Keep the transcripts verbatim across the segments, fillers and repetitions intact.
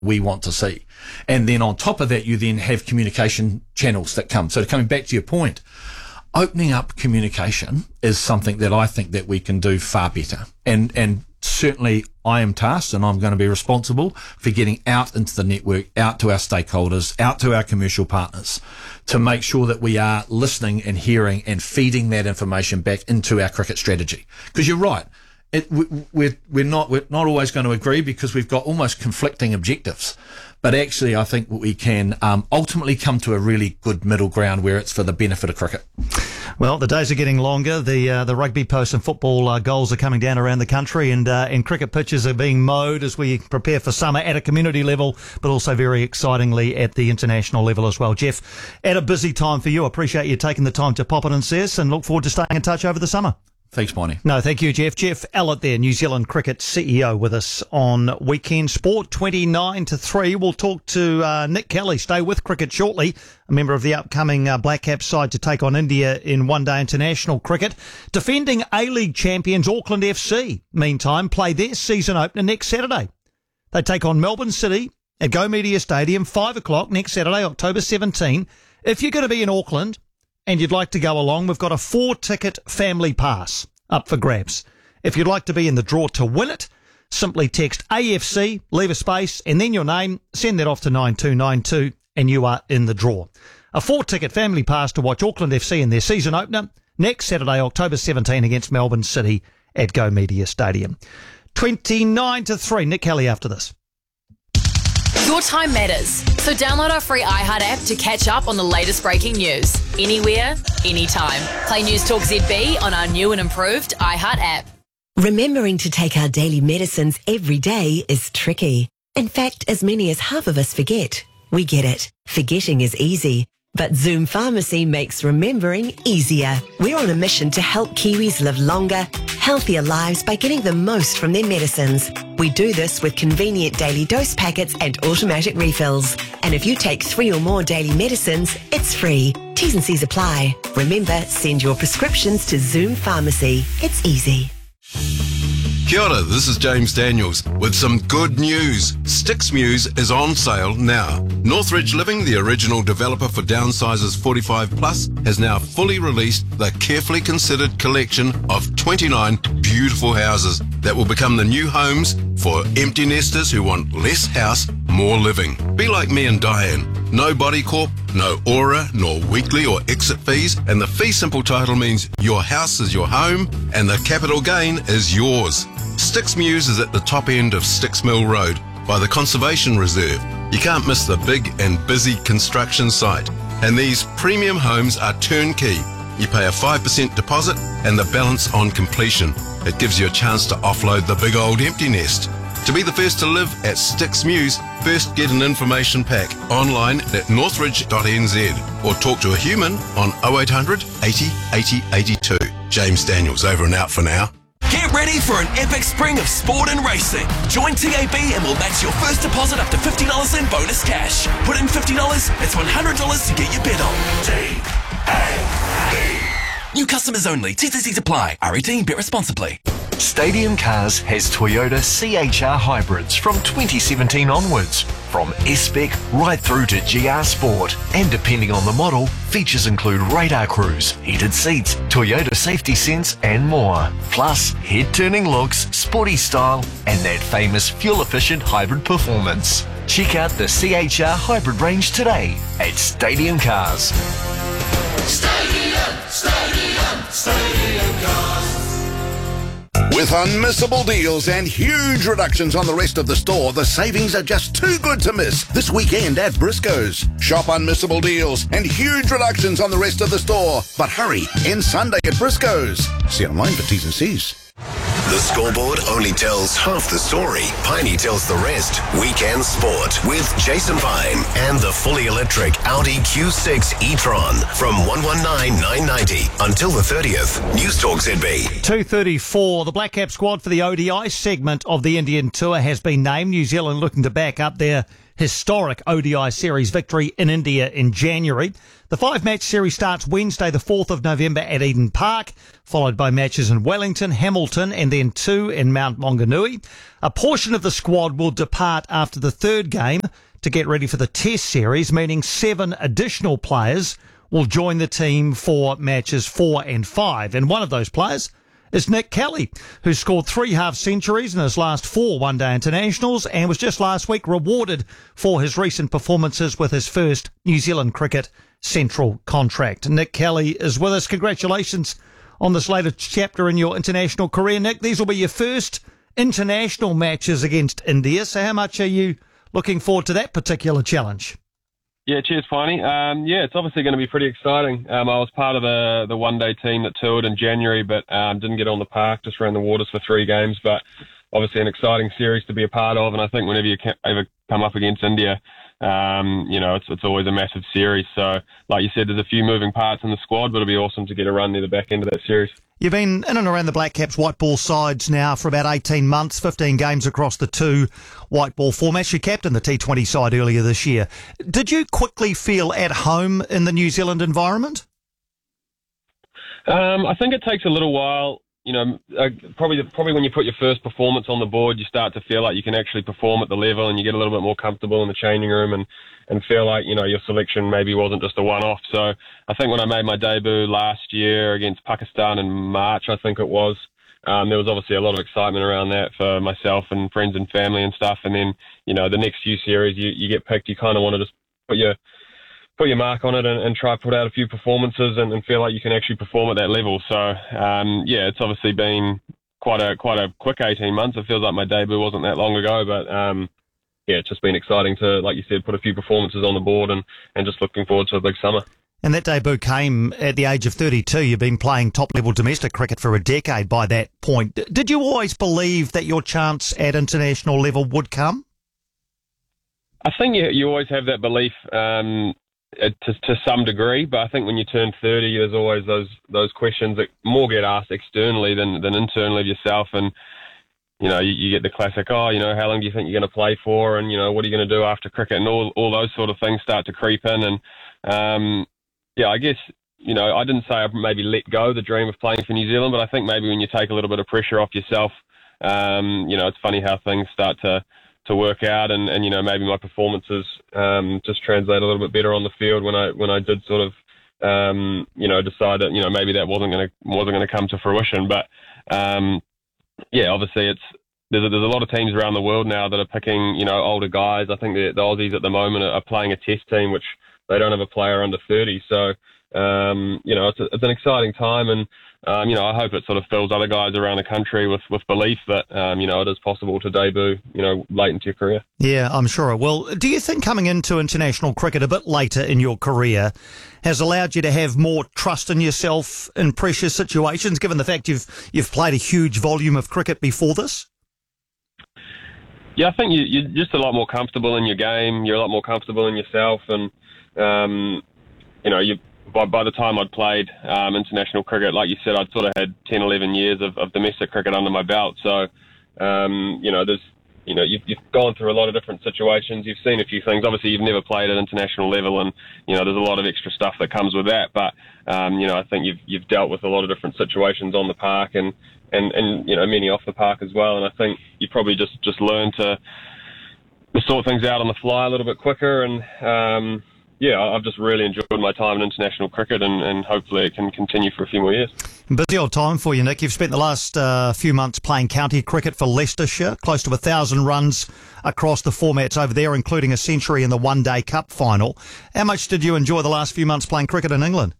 we want to see. And then on top of that, you then have communication channels that come. So coming back to your point, opening up communication is something that I think that we can do far better. And, and certainly I am tasked, and I'm going to be responsible for getting out into the network, out to our stakeholders, out to our commercial partners, to make sure that we are listening and hearing and feeding that information back into our cricket strategy. Because you're right. It, we, we're, we're not, we're not always going to agree because we've got almost conflicting objectives. But actually, I think we can um, ultimately come to a really good middle ground where it's for the benefit of cricket. Well, the days are getting longer. The uh, the rugby post and football uh, goals are coming down around the country, and uh, and cricket pitches are being mowed as we prepare for summer at a community level, but also very excitingly at the international level as well. Jeff, at a busy time for you. I appreciate you taking the time to pop in and see us, and look forward to staying in touch over the summer. Thanks, Bonnie. No, thank you, Jeff. Jeff Allett there, New Zealand Cricket C E O, with us on Weekend Sport, twenty-nine to three. We'll talk to uh, Nick Kelly. Stay with cricket shortly, a member of the upcoming uh, Black Caps side to take on India in one-day international cricket. Defending A-League champions Auckland F C, meantime, play their season opener next Saturday. They take on Melbourne City at Go Media Stadium, five o'clock next Saturday, October seventeenth. If you're going to be in Auckland and you'd like to go along, we've got a four-ticket family pass up for grabs. If you'd like to be in the draw to win it, simply text A F C, leave a space, and then your name, send that off to nine two nine two, and you are in the draw. A four-ticket family pass to watch Auckland F C in their season opener next Saturday, October seventeenth, against Melbourne City at Go Media Stadium. twenty-nine to three. Nick Kelly after this. Your time matters, so download our free iHeart app to catch up on the latest breaking news. Anywhere, anytime. Play News Talk Z B on our new and improved iHeart app. Remembering to take our daily medicines every day is tricky. In fact, as many as half of us forget. We get it. Forgetting is easy. But Zoom Pharmacy makes remembering easier. We're on a mission to help Kiwis live longer, healthier lives by getting the most from their medicines. We do this with convenient daily dose packets and automatic refills. And if you take three or more daily medicines, it's free. T's and C's apply. Remember, send your prescriptions to Zoom Pharmacy. It's easy. Kia ora, this is James Daniels with some good news. Stix Muse is on sale now. Northridge Living, the original developer for Downsizers forty-five plus, has now fully released the carefully considered collection of twenty-nine beautiful houses that will become the new homes for empty nesters who want less house, more living. Be like me and Diane. No body corp, no aura, nor weekly or exit fees, and the fee simple title means your house is your home and the capital gain is yours. Stix Muse is at the top end of Stix Mill Road by the Conservation Reserve. You can't miss the big and busy construction site. And these premium homes are turnkey. You pay a five percent deposit and the balance on completion. It gives you a chance to offload the big old empty nest. To be the first to live at Stix Muse, first get an information pack online at northridge dot n z or talk to a human on oh eight hundred, eighty, eighty, eighty-two. James Daniels, over and out for now. Get ready for an epic spring of sport and racing. Join T A B and we'll match your first deposit up to fifty dollars in bonus cash. Put in fifty dollars, it's one hundred dollars to get your bet on. T A B. New customers only. T T Cs apply. R eighteen, bet responsibly. Stadium Cars has Toyota C H R hybrids from twenty seventeen onwards. From S-Spec right through to G R Sport. And depending on the model, features include radar cruise, heated seats, Toyota safety sense and more. Plus, head-turning looks, sporty style and that famous fuel-efficient hybrid performance. Check out the C H R hybrid range today at Stadium Cars. Stadium, Stadium, Stadium Cars. With unmissable deals and huge reductions on the rest of the store, the savings are just too good to miss this weekend at Briscoe's. Shop unmissable deals and huge reductions on the rest of the store. But hurry, end Sunday at Briscoe's. See online for T's and C's. The scoreboard only tells half the story. Piney tells the rest. Weekend Sport with Jason Pine and the fully electric Audi Q six e-tron from one one nine nine ninety until the thirtieth. News Talk Z B. two thirty-four. The Black Cap squad for the O D I segment of the Indian Tour has been named. New Zealand looking to back up their historic O D I series victory in India in January. The five-match series starts Wednesday, the fourth of November at Eden Park, followed by matches in Wellington, Hamilton, and then two in Mount Maunganui. A portion of the squad will depart after the third game to get ready for the Test series, meaning seven additional players will join the team for matches four and five. And one of those players is Nick Kelly, who scored three half-centuries in his last four one-day internationals and was just last week rewarded for his recent performances with his first New Zealand cricket central contract. Nick Kelly is with us. Congratulations on this latest chapter in your international career, Nick. These will be your first international matches against India, so how much are you looking forward to that particular challenge? Yeah, cheers, Piney. Um, yeah, it's obviously going to be pretty exciting. Um, I was part of the the one-day team that toured in January, but um, didn't get on the park, just ran the waters for three games. But obviously an exciting series to be a part of, and I think whenever you ca- ever come up against India, um, you know, it's it's always a massive series. So, like you said, there's a few moving parts in the squad, but it'll be awesome to get a run near the back end of that series. You've been in and around the Black Caps white ball sides now for about eighteen months, fifteen games across the two white ball formats. You captained the T twenty side earlier this year. Did you quickly feel at home in the New Zealand environment? Um, I think it takes a little while. You know, uh, probably probably when you put your first performance on the board, you start to feel like you can actually perform at the level, and you get a little bit more comfortable in the changing room, and, and feel like, you know, your selection maybe wasn't just a one-off. So I think when I made my debut last year against Pakistan in March, I think it was, um, there was obviously a lot of excitement around that for myself and friends and family and stuff. And then, you know, the next few series you, you get picked, you kind of want to just put your put your mark on it and, and try to put out a few performances and, and feel like you can actually perform at that level. So, um, yeah, it's obviously been quite a quite a quick eighteen months. It feels like my debut wasn't that long ago, but um, yeah, it's just been exciting to, like you said, put a few performances on the board and, and just looking forward to a big summer. And that debut came at the age of thirty-two. You've been playing top-level domestic cricket for a decade by that point. Did you always believe that your chance at international level would come? I think you, you always have that belief um, to, to some degree, but I think when you turn thirty, there's always those those questions that more get asked externally than, than internally of yourself. And, you know, you, you get the classic, oh, you know, how long do you think you're going to play for? And, you know, what are you going to do after cricket? And all, all those sort of things start to creep in. And, um, yeah, I guess, you know, I didn't say I maybe let go the dream of playing for New Zealand, but I think maybe when you take a little bit of pressure off yourself, um, you know, it's funny how things start to, to work out, and, and, you know, maybe my performances um, just translate a little bit better on the field when I when I did sort of, um, you know, decide that, you know, maybe that wasn't going to wasn't going to come to fruition. But, um, yeah, obviously it's there's a, there's a lot of teams around the world now that are picking, you know, older guys. I think the, the Aussies at the moment are playing a test team, which they don't have a player under thirty. So, um, you know, it's, a, it's an exciting time, and, um, you know, I hope it sort of fills other guys around the country with, with belief that, um, you know, it is possible to debut, you know, late into your career. Yeah, I'm sure it will. Do you think coming into international cricket a bit later in your career has allowed you to have more trust in yourself in pressure situations, given the fact you've you've played a huge volume of cricket before this? Yeah, I think you, you're just a lot more comfortable in your game. You're a lot more comfortable in yourself, and um, you know, you. By, by the time I'd played um, international cricket, like you said, I'd sort of had ten, eleven years of, of domestic cricket under my belt. So, um, you know, there's, you know, you've, you've gone through a lot of different situations. You've seen a few things. Obviously, you've never played at international level, and, you know, there's a lot of extra stuff that comes with that. But, um, you know, I think you've you've dealt with a lot of different situations on the park and, and, and you know, many off the park as well. And I think you probably just, just learn to, to sort things out on the fly a little bit quicker. And, um, yeah, I've just really enjoyed my time in international cricket, and, and hopefully it can continue for a few more years. Busy old time for you, Nick. You've spent the last uh, few months playing county cricket for Leicestershire, close to a thousand runs across the formats over there, including a century in the One Day Cup final. How much did you enjoy the last few months playing cricket in England?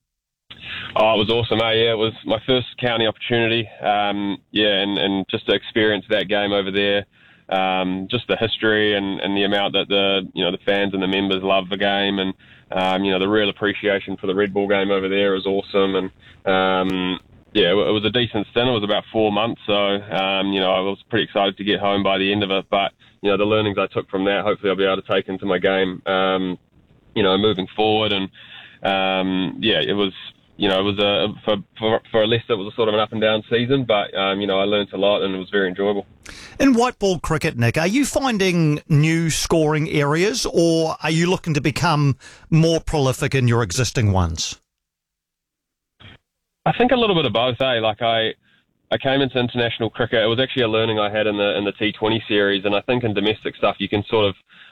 Oh, it was awesome, eh? Yeah, it was my first county opportunity. Um, yeah, and, and just to experience that game over there. Um, just the history and, and the amount that the you know the fans and the members love the game, and um, you know the real appreciation for the Red Bull game over there is awesome. And um, yeah, it was a decent stint. It was about four months, so um, you know I was pretty excited to get home by the end of it. But you know the learnings I took from that, hopefully I'll be able to take into my game, um, you know, moving forward. And um, yeah, it was. You know, it was a for, for for Leicester, it was a sort of an up and down season, but um, you know, I learnt a lot and it was very enjoyable. In white ball cricket, Nick, are you finding new scoring areas, or are you looking to become more prolific in your existing ones? I think a little bit of both, eh? Like I, I came into international cricket. It was actually a learning I had in the in the T twenty series, and I think in domestic stuff you can sort of